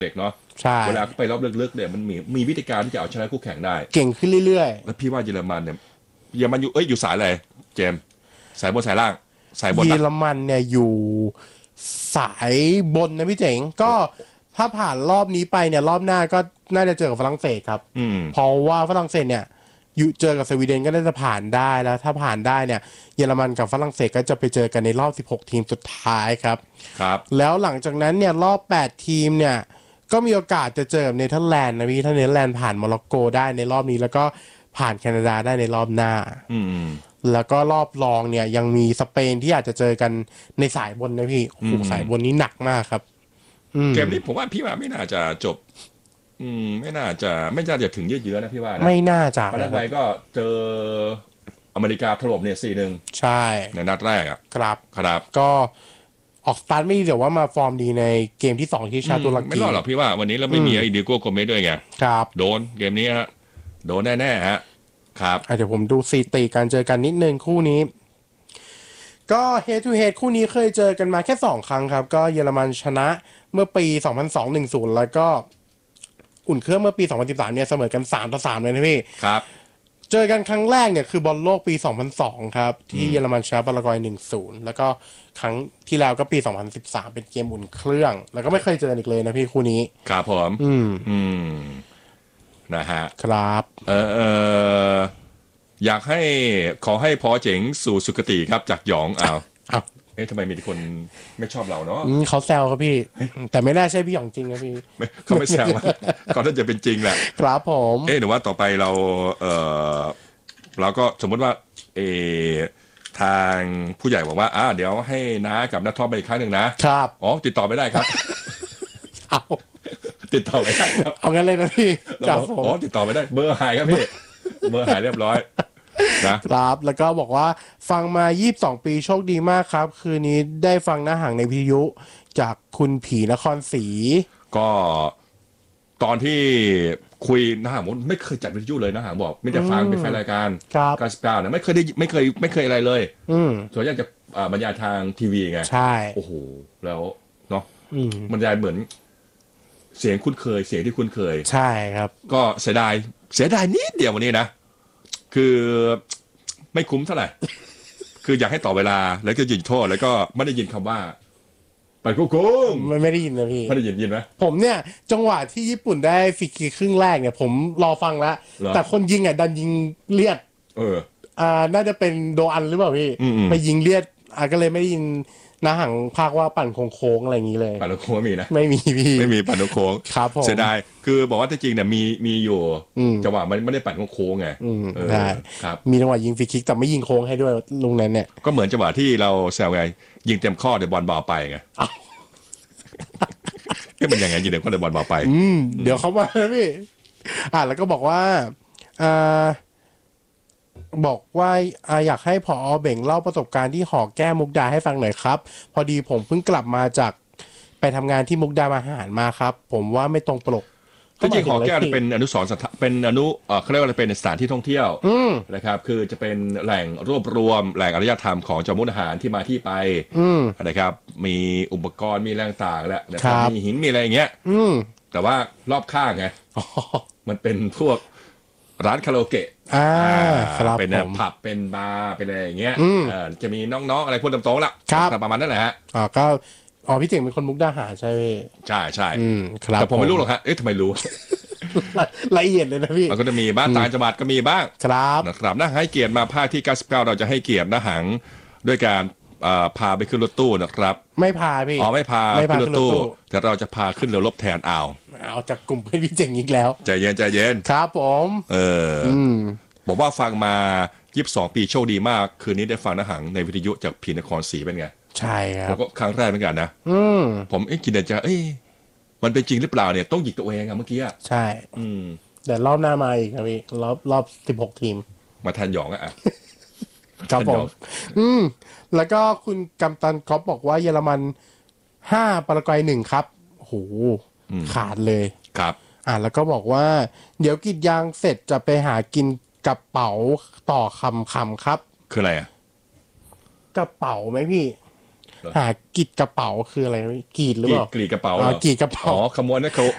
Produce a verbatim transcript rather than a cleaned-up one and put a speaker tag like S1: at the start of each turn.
S1: เด็กเนาะ
S2: ใช่
S1: เวลาไปรอบลึกๆเนี่ยมันมีมีวิธีการที่จะเอาชนะคู่แข่งได้
S2: เก่งขึ้นเรื่อย
S1: แล้วพี่ว่าเยอรมันเนี่ยเยอรมันอยู่เอ้ยอยู่สายอะไรเจมส์สายบนสายล่างสายบ
S2: ๆเย
S1: นปะ
S2: อรมันเนี่ยอยู่สายบนนะพี่เจ๋งก็ถ้าผ่านรอบนี้ไปเนี่ยรอบหน้าก็น่าจะเจอกับฝรั่งเศสครับ
S1: อืม
S2: เพราะว่าฝรั่งเศสเนี่ยอยู่เจอกับสวีเดนก็น่าจะผ่านได้แล้วถ้าผ่านได้เนี่ยเยอรมันกับฝรั่งเศสก็จะไปเจอกันในรอบสิบหกทีมสุดท้ายครับ
S1: ครับ
S2: แล้วหลังจากนั้นเนี่ยรอบแปดทีมเนี่ยก็มีโอกาสจะเจอกับเนเธอร์แลนด์นะพี่ถ้าเนเธอร์แลนด์ผ่านโมร็อกโกได้ในรอบนี้แล้วก็ผ่านแคนาดาได้ในรอบหน้า
S1: อืม
S2: แล้วก็รอบรองเนี่ยยังมีสเปนที่อาจจะเจอกันในสายบนนะพี่โอ้โหสายบนนี้หนักมากครับ
S1: เกมนี้ผมว่าพี่ว่าไม่น่าจะจบอืมไม่น่าจะไม่น่าจะถึงเยอะๆนะพี่ว่านะ
S2: ไม่น่าจะ
S1: ปารา
S2: นะครับ
S1: กวัยก็เจออเมริกาถล่มเนี่ยสี่หนึ่ง
S2: ใช่
S1: ในนัดแรกอ่ะ
S2: ครับ
S1: ครับ
S2: ก็ออกสตาร์ทไม่ดีแต่ว่ามาฟอร์มดีในเกมที่สองที่ชาตุร
S1: ไม่
S2: กี
S1: รอดหรอกพี่ว่าวันนี้เราไม่มีไอ้ดิโก้โกเมสด้วยไง
S2: ครับ
S1: โดนเกมนี้ฮะโดนแน่ๆฮะครับ
S2: อ่ะเดี๋ยวผมดูสถิติการเจอกันนิดนึงคู่นี้ ก็ head to head คู่นี้เคยเจอกันมาแค่สองครั้งครับ ก็เยอรมันชนะเมื่อปี สองพันสอง หนึ่งศูนย์ แล้วก็อุ่นเครื่องเมื่อปี สองพันสิบสาม เนี่ยเสมอกัน สามต่อสาม เลยนะพี่
S1: ครับ
S2: เจอกันครั้งแรกเนี่ยคือบอลโลกปี สองพันสอง ครับ ที่เยอรมันชนะปารากวัย หนึ่งศูนย์ แล้วก็ครั้งที่แล้วก็ปี สองพันสิบสาม เป็นเกมอุ่นเครื่อง แล้วก็ไม่เคยเจอกันอีกเลยนะพี่คู่นี้
S1: ครับผม
S2: อืม
S1: อืมนะฮะ
S2: ครับ
S1: เออเอออยากให้ขอให้พอเจ๋งสู่สุคติครับจากหยองอ้าว
S2: อ้าว
S1: เอ๊ะทำไมมีคนไม่ชอบเราเนาะ
S2: อืมเขาแซวครับพี่ แต่ไม่น่าใช่พี่หยองจริงนะพี่
S1: ไม่เขาไม่แซวว่าก่อนที่จะเป็นจริงแหละ
S2: ครับผม
S1: เอ๊ะหรือว่าต่อไปเราเออเราก็สมมติว่าเออทางผู้ใหญ่บอกว่าอ่าเดี๋ยวให้น้ากับนัททอมไปอีกครั้งหนึ่งนะครับอ๋อติดต่อไม่ได้ครับ
S2: เอา
S1: ติดต่อไม่ได้ครับ
S2: เอางั้นเลยนะพี่
S1: เรา
S2: ครับ
S1: บอก
S2: ผม
S1: อ๋อติดต่อไม่ได้เบอร์หายครับพี่เบอร์หายเรียบร้อยนะครับ
S2: แล้วก็บอกว่าฟังมายี่สิบสองปีโชคดีมากครับ คืนนี้ได้ฟังหน้าห่างในวิทยุจากคุณผีนครศรี
S1: ก็ตอนที่คุยนะฮะผมไม่เคยจัดวิทยุเลยนะฮะบอกไม่ได้ฟังเป็นแฟนรายการ
S2: ครับ
S1: การสกาวเนี่ยไม่เคยได้ไม่เคยไม่เคยอะไรเลย
S2: อืม
S1: ส่วนใหญ่จะอ่าบรรยายทางทีวีไง
S2: ใช่
S1: โอ้โหแล้วเนาะ
S2: อืม
S1: บรรยายเหมือน เสียงคุ้นเคย เสียงที่คุ้นเคย
S2: ใช่ครับ
S1: ก็เสียดายเสียดายนิดเดียววันนี้นะคือไม่คุ้มเท่าไหร่ คืออยากให้ต่อเวลาแล้วก็ยิงโทษแล้วก็ไม่ได้ยินคำว่าไปกุ้งกุ้ง
S2: ไม่ไม่ได้ยินนะพี่
S1: ไม่ได้ยินยินไหม
S2: ผมเนี่ย จังหวะที่ญี่ปุ่นได้ฟรีคิกครึ่งแรกเนี่ย ผมรอฟังแล้ว
S1: เหรอ
S2: แต่คนยิงอ่ะดันยิงเลียด
S1: เออ
S2: อ่า น่าจะเป็นโดอันหรือเปล่าพี่
S1: อืมๆ
S2: ไปยิงเลียด อ่าก็เลยไม่ได้ยินนาหังภาคว่าปั่นโค้งๆอะไรอย่างนี้เลย
S1: ปั่นโค้งไม่มีนะ
S2: ไม่มีพี่
S1: ไม่มีปั่นโค้ง
S2: ครับผม
S1: เสียดายคือบอกว่าที่จริงเนี่ยมีมีอยู่
S2: อืม
S1: จังหวะมันไม่ได้ปั่นโค้งไง
S2: อืม
S1: เออ
S2: ได้
S1: ครับ
S2: มีจังหวะยิงฟรีคิกแต่ไม่ยิงโค้งให้ด้วยลุงนั้นเนี่ย
S1: ก็เหมือนจังหวะที่เราแซวไงยิงเต็มข้อเดี๋ยวบอลเบาไปไง
S2: อ้าว
S1: เอ๊ะมันยังไงยิงเต็มข้อเดี๋ยวบอลเบาไป
S2: อืมเดี๋ยวเขามาพี่ อ่าแล้วก็บอกว่าอ่าบอกว่าอ่าอยากให้ผอเบ่งเล่าประสบการณ์ที่หอแก้มุกดาให้ฟังหน่อยครับ พอดีผมเพิ่งกลับมาจากไปทำงานที่มุกดาหารมาครับ ผมว่าไม่ตรงปก
S1: ที่จริงหอแก้ว
S2: ขาหมายถึงะไร
S1: เป็นอนุสรณ์สถานเป็นอนุเอ่อเขาเรียกว่าอะไรเป็นสถานที่ท่องเที่ยว
S2: อืม
S1: นะครับคือจะเป็นแหล่งรวบรวมแหล่งอารยธรรมของจังหวัดมุกดาหารที่มาที่ไป
S2: อืม
S1: นะครับมีอุปกรณ์มีแรงต่างแล้วนะค
S2: ครั
S1: รับบ มีหินมีอะไรอย่างเงี้ย
S2: อืม
S1: แต่ว่ารอบข้างไง
S2: อ๋อ
S1: มันเป็นพวกร้านคาราโอเกะ
S2: อ่าครับ
S1: เป็น
S2: ผม
S1: ผับเป็นบาร์เป็นอะไรอย่างเงี้ย
S2: อืม
S1: เออจะมีน้องๆอะไรพวกตำโต๊ะละ
S2: ครับ
S1: ประมาณนั้นแหละฮะ
S2: อ่าก็อ๋อพี่เจ๋งเป็นคนมุกดาหารใช่ไหม
S1: ใช่ใช่
S2: อืมครับ
S1: แต่ผมไม่รู้หรอกฮะเอ๊ะทำไมรู้
S2: ละละเอียดเลยนะพี่
S1: มันก็จะมีบ้านต่างจังหวัดก็มีบ้าง
S2: ครับ
S1: นะครับนะให้เกียรติมาภาคที่เก้าสิบเก้าเราจะให้เกียรตินะหังด้วยการเอ่อพาไปขึ้นรถตู้นะครับ
S2: ไม่พาพี่
S1: อ๋อไม่พา
S2: ไม่พา
S1: ขึ้นรถตู้
S2: ขึ้นรถตู้
S1: แต่เราจะพาขึ้นเรือรบแทนอ่าว
S2: เอาจากกลุ่มเพื่อนพี่เจ๋งอีกแล้ว
S1: ใจเย็นใจเย็น
S2: ครับผม
S1: เอออ
S2: อืม
S1: บอกว่าฟังมายี่สิบสองปีโชคดีมาก คืนนี้ได้ฟังนะหังในวิทยุจากพีนครศรีเป็นไง
S2: ใช่ค
S1: ผ
S2: รั
S1: ม
S2: บ
S1: ก็ครั้งแรกเหมือนกันนะ
S2: อืม
S1: ผมเอ๊ะคิดในใจเอ้ยมันเป็นจริงหรือเปล่าเนี่ยต้องหยิกตัวเองอะเมื่อกี้อะ
S2: ใช่
S1: อืม
S2: แต่รอบหน้ามาอีกครับพี่รอบรอบสิบหกทีม
S1: มาทันหยองอะอะ
S2: ครับผ
S1: ท่าน
S2: ม
S1: ยอม
S2: อืม แล้วก็คุณกัมตันก๊อฟบอกว่าเยอรมันห้าปารากวัยหนึ่งครับโหขาดเลย
S1: ครับ
S2: อ่าแล้วก็บอกว่า เดี๋ยวกรีดยางเสร็จจะไปหากินกระเป๋าต่อคำคำครับ
S1: คืออะไรอะ
S2: กระเป๋าไหมพี่
S1: เหรอ
S2: หากรีดกระเป๋าคืออะไรพี่กรีดหรือก
S1: รี
S2: เป
S1: ด
S2: ล่าก
S1: รีดกระเป๋า
S2: อ๋อ
S1: เหรอก
S2: รีดกระเป๋า
S1: อ๋อขโมยนะเขา